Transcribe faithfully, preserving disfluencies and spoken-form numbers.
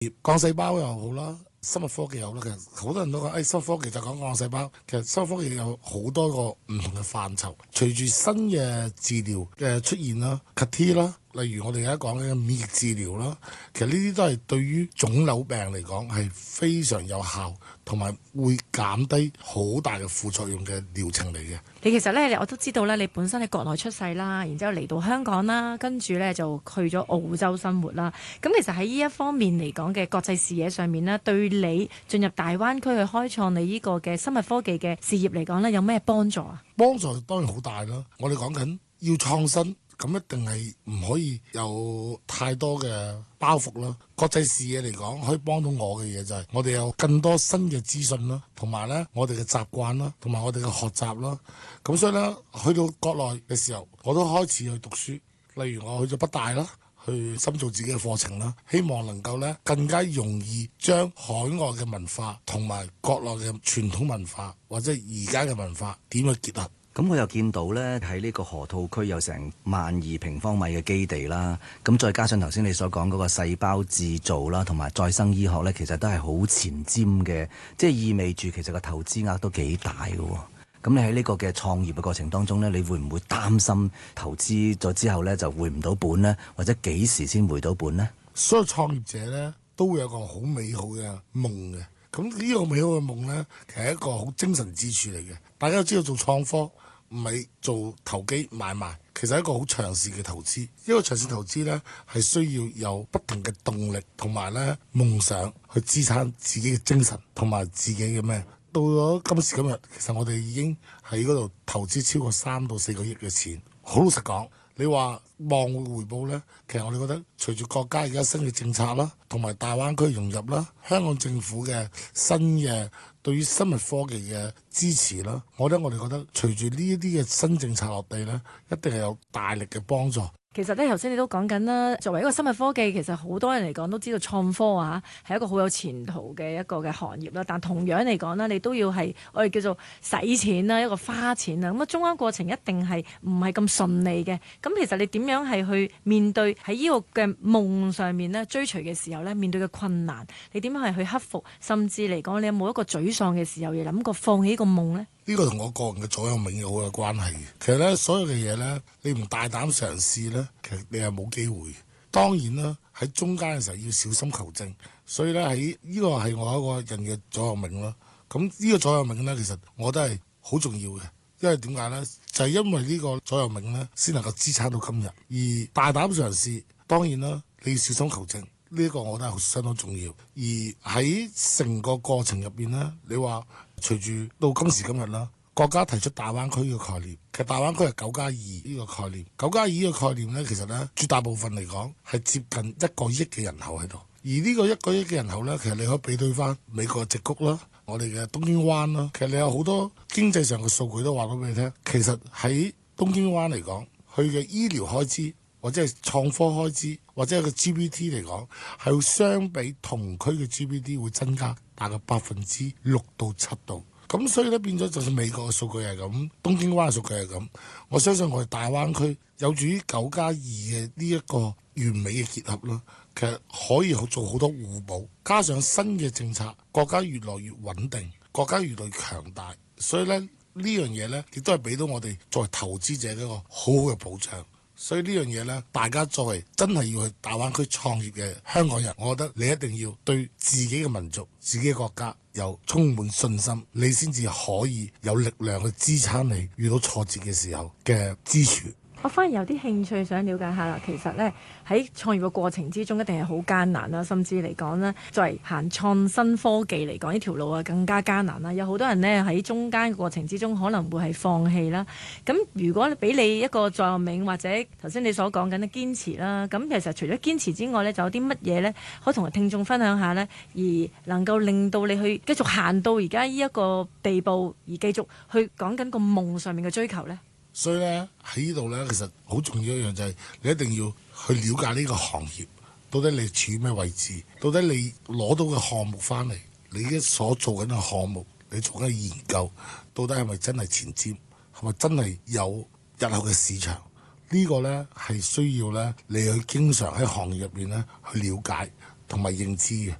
幹細胞又好啦，生物科技又好啦，其實好多人都講，誒、哎、生物科技就講幹細胞。其實生物科技有好多個唔同嘅範疇，隨住新嘅治療嘅出現啦 C A R T 啦，例如我哋而家講嘅免疫治療啦，其實呢啲都係對於腫瘤病嚟講係非常有效，同埋會減低好大嘅副作用嘅療程嚟嘅。 你其實咧，我都知道咧，你本身喺國內出世啦，然之後嚟到香港啦，跟住咧就去咗澳洲生活啦。咁其實喺呢一方面嚟講嘅國際視野上面呢，對你進入大灣區去開創你呢個嘅生物科技嘅事業嚟講呢，有咩幫助啊？ 幫助當然好大啦。我哋講緊要創新，咁一定係唔可以有太多嘅包袱啦。國際視野嚟講，可以幫到我嘅嘢就係我哋有更多新嘅資訊啦，同埋咧我哋嘅習慣啦，同埋我哋嘅學習啦。咁所以咧，去到國內嘅時候，我都開始去讀書。例如我去咗北大啦，去深造自己嘅課程啦，希望能夠咧更加容易將海外嘅文化同埋國內嘅傳統文化或者而家嘅文化點去結合。 咁我又見到呢，喺呢個河套區有成萬二平方米嘅基地啦，咁再加上頭先你所講嗰個細胞製造啦，同埋再生醫學呢，其實都係好前瞻嘅，即係意味住其實個投資額都幾大嘅。咁你喺呢個嘅創業嘅過程當中呢，你會唔會擔心投資咗之後呢就回唔到本呢？或者幾時先回到本呢？ 所有創業者呢，都會有個好美好嘅夢嘅，咁呢個美好嘅夢呢，其實係一個好精神支柱嚟嘅。大家都知道做創科唔係做投機買賣，其實係一個好長線嘅投資。一個長線投資呢，係需要有不停嘅動力同埋呢夢想去支撐自己嘅精神同埋自己嘅咩。到咗今時今日，其實我哋已經喺嗰度投資超過三到四個億嘅錢。好老實講，你話望回報呢，其實我哋覺得隨住國家而家新嘅政策啦，同埋大灣區融入啦，香港政府嘅新嘅對於生物科技嘅支持啦，我覺得我哋覺得隨住呢一啲嘅新政策落地呢，一定係有大力嘅幫助。 其實咧，頭先你都講緊啦，作為一個生物科技，其實好多人嚟講都知道創科啊係一個好有前途嘅一個嘅行業啦。但同樣嚟講啦，你都要係我哋叫做使錢啦，一個花錢啊。咁啊，中間過程一定係唔係咁順利嘅。咁其實你點樣係去面對喺呢個嘅夢上面咧追隨嘅時候咧，面對嘅困難，你點樣係去克服？甚至嚟講，你有冇一個沮喪嘅時候，又諗過放棄呢個夢呢？ 呢個同我個人嘅座右銘有好有關係嘅。其實咧，所有嘅嘢咧，你唔大膽嘗試咧，其實你係冇機會。當然啦，喺中間嘅時候要小心求證。所以咧，喺呢個係我一個人嘅座右銘啦。咁呢個座右銘咧，其實我覺得係好重要嘅。因為點解咧？就係因為呢個座右銘咧，先能夠支撐到今日。而大膽嘗試，當然啦，你要小心求證。呢個我覺得係相當重要。而喺成個過程入邊呢，你話隨住到今時今日啦，國家提出大灣區嘅概念，其實大灣區係九加二呢個概念。九加二呢個概念呢，其實呢，絕大部分嚟講係接近一個億嘅人口喺度。而呢個一個億嘅人口呢，其實你可以比對翻美國嘅矽谷啦，我哋嘅東京灣啦。其實你有好多經濟上嘅數據都話到俾你聽。其實喺東京灣嚟講，佢嘅醫療開支，或者係創科開支，或者係個 G D P 嚟講，係會相比同區嘅 G D P 會增加大概百分之六到七度。咁所以咧，變咗就算美國嘅數據係咁，東京灣嘅數據係咁，我相信我哋大灣區有住於九加二嘅呢一個完美嘅結合啦，其實可以做好多互補，加上新嘅政策，國家越來越穩定，國家越來越強大，所以咧呢樣嘢咧，亦都係俾到我哋作為投資者一個好好嘅保障。所以呢樣嘢呢，大家作為真係要去大灣區創業嘅香港人，我覺得你一定要對自己嘅民族、自己嘅國家有充滿信心，你先至可以有力量去支撐你遇到挫折嘅時候嘅支柱。 我反而有啲興趣想了解下啦。其實呢，喺創業嘅過程之中，一定係好艱難啦。甚至嚟講呢，作為行創新科技嚟講，呢條路啊更加艱難啦。有好多人呢，喺中間嘅過程之中可能會係放棄啦。咁如果俾你一個座右銘，或者頭先你所講緊嘅堅持啦，咁其實除咗堅持之外呢，就有啲乜嘢呢？可以同聽眾分享下呢？而能夠令到你去繼續行到而家呢一個地步，而繼續去講緊個夢上面嘅追求呢？ 所以咧喺呢度咧，其實好重要一樣就係你一定要去了解呢個行業，到底你處於咩位置，到底你攞到嘅項目翻嚟，你而家所做緊嘅項目，你做緊嘅研究，到底係咪真係前瞻，係咪真係有日後嘅市場？呢個呢係需要咧你去經常喺行業入邊咧去了解， 同埋認知嘅。